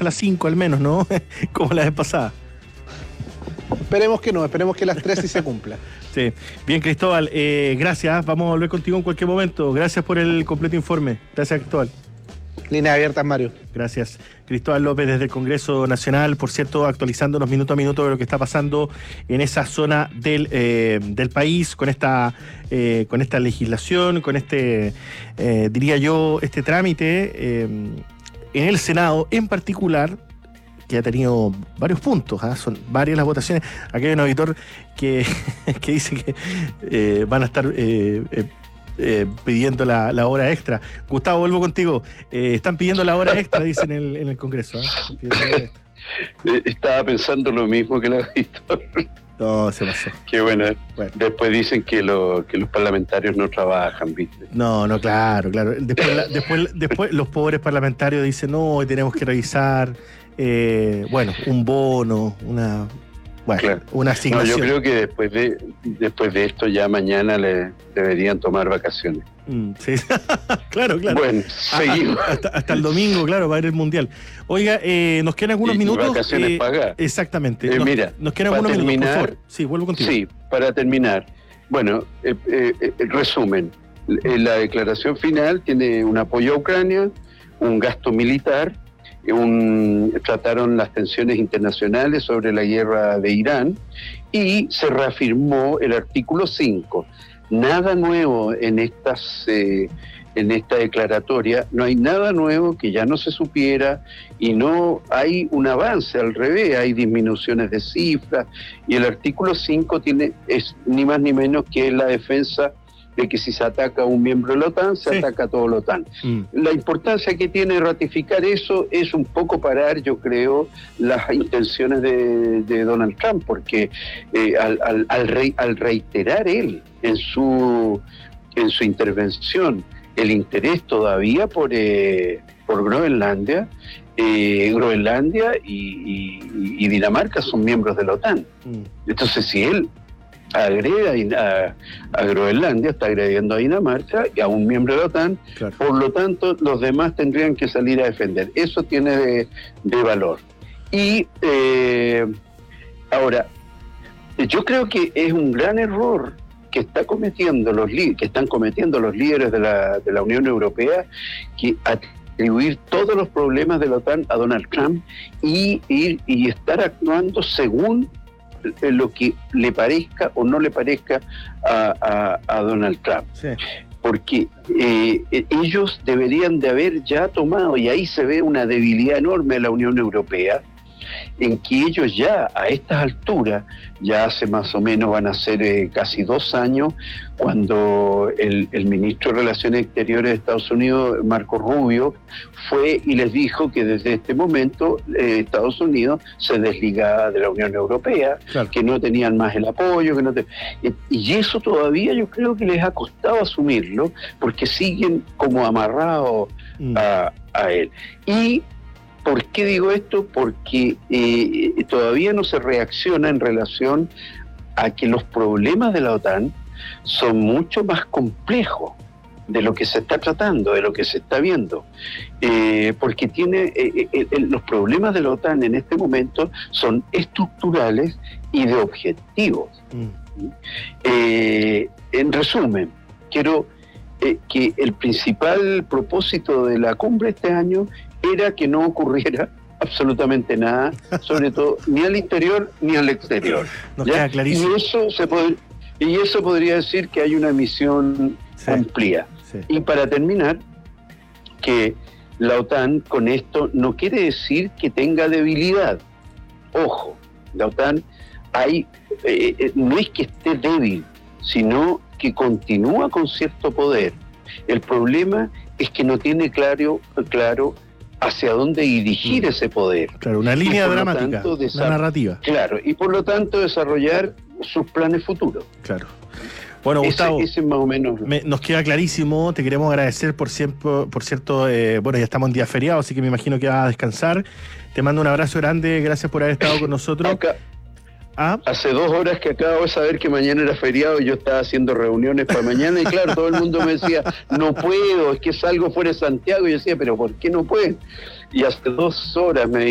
hasta las 5 al menos, ¿no? Como la vez pasada. Esperemos que no, esperemos que las 3 sí se cumpla. Sí. Bien, Cristóbal, gracias. Vamos a volver contigo en cualquier momento. Gracias por el completo informe. Gracias, Cristóbal. Líneas abiertas, Mario. Gracias. Cristóbal López desde el Congreso Nacional, por cierto, actualizándonos minuto a minuto de lo que está pasando en esa zona del país, con esta legislación, con diría yo, este trámite en el Senado en particular, que ha tenido varios puntos, son varias las votaciones. Aquí hay un auditor que dice que van a estar pidiendo la hora extra. Gustavo, vuelvo contigo. Están pidiendo la hora extra, dicen en el Congreso. Estaba pensando lo mismo que el auditor. No, se pasó. Qué bueno. Después dicen que los parlamentarios no trabajan, ¿viste? No, claro. Después los pobres parlamentarios dicen, no, tenemos que revisar, un bono, una asignación. No, yo creo que después de esto ya mañana le deberían tomar vacaciones. Sí, claro. Bueno, seguimos. Hasta el domingo, claro, va a ir el Mundial. Oiga, nos quedan algunos minutos. Vacaciones pagadas. Exactamente. Mira, nos quedan algunos minutos, por favor. Sí, vuelvo contigo. Sí, para terminar. Bueno, resumen. La declaración final tiene un apoyo a Ucrania, un gasto militar, trataron las tensiones internacionales sobre la guerra de Irán y se reafirmó el artículo 5. Nada nuevo en esta declaratoria, no hay nada nuevo que ya no se supiera y no hay un avance, al revés, hay disminuciones de cifras y el artículo 5 es ni más ni menos que la defensa de que si se ataca a un miembro de la OTAN, se ataca a todo la OTAN. La importancia que tiene ratificar eso es un poco parar, yo creo, las intenciones de Donald Trump, porque al reiterar él en su intervención el interés todavía por Groenlandia, Groenlandia y Dinamarca son miembros de la OTAN. Entonces, si él agrega a Groenlandia, está agrediendo a Dinamarca y a un miembro de la OTAN, claro. Por lo tanto los demás tendrían que salir a defender. Eso tiene de valor. Y ahora, yo creo que es un gran error que están cometiendo los líderes de la Unión Europea, que atribuir todos los problemas de la OTAN a Donald Trump y estar actuando según lo que le parezca o no le parezca a Donald Trump. Sí. Porque ellos deberían de haber ya tomado, y ahí se ve una debilidad enorme de la Unión Europea, en que ellos ya a estas alturas, ya hace más o menos, van a ser casi 2 años, cuando el ministro de Relaciones Exteriores de Estados Unidos, Marco Rubio, fue y les dijo que desde este momento Estados Unidos se desligaba de la Unión Europea, claro. Que no tenían más el apoyo, y eso todavía yo creo que les ha costado asumirlo, porque siguen como amarrados a él. Y ¿por qué digo esto? Porque todavía no se reacciona en relación a que los problemas de la OTAN son mucho más complejos de lo que se está tratando, de lo que se está viendo. Porque los problemas de la OTAN en este momento son estructurales y de objetivos. En resumen, quiero que el principal propósito de la cumbre este año era que no ocurriera absolutamente nada, sobre todo ni al interior ni al exterior. Nos queda clarísimo. Y eso podría decir que hay una misión cumplida. Sí. Y para terminar, que la OTAN con esto no quiere decir que tenga debilidad. Ojo, la OTAN no es que esté débil, sino que continúa con cierto poder. El problema es que no tiene claro hacia dónde dirigir ese poder. Claro, una línea dramática, una narrativa. Claro, y por lo tanto desarrollar sus planes futuros. Claro. Bueno, Gustavo, ese más o menos. Nos queda clarísimo, te queremos agradecer por cierto, ya estamos en día feriado, así que me imagino que vas a descansar. Te mando un abrazo grande, gracias por haber estado con nosotros. Hace 2 horas que acabo de saber que mañana era feriado y yo estaba haciendo reuniones para mañana y claro, todo el mundo me decía, no puedo, es que salgo fuera de Santiago, y yo decía, pero ¿por qué no pueden? Y hace 2 horas me